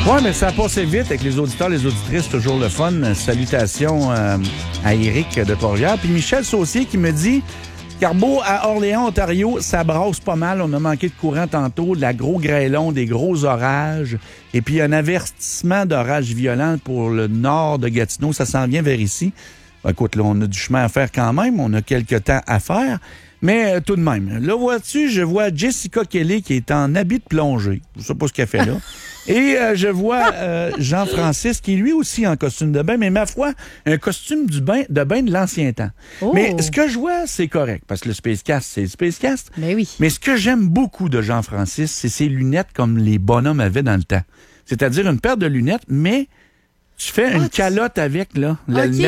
Oui, mais ça a passé vite avec les auditeurs, les auditrices, toujours le fun. Salutations à Éric de Trois-Rivières. Puis Michel Saucier qui me dit, Carbo, à Orléans, Ontario, ça brasse pas mal. On a manqué de courant tantôt, de la gros grêlon, des gros orages. Et puis un avertissement d'orage violent pour le nord de Gatineau. Ça s'en vient vers ici. Écoute, là, on a du chemin à faire quand même. On a quelques temps à faire. Mais tout de même, là, vois-tu, je vois Jessica Kelly qui est en habit de plongée. Je sais pas ce qu'elle fait là. Et je vois Jean-Francis qui est lui aussi en costume de bain, mais ma foi, un costume de bain de l'ancien temps. Oh. Mais ce que je vois, c'est correct, parce que le Spacecast, c'est le Spacecast. Mais oui. Mais ce que j'aime beaucoup de Jean-Francis, c'est ses lunettes comme les bonhommes avaient dans le temps. C'est-à-dire une paire de lunettes, mais tu fais une calotte avec, là. La lunette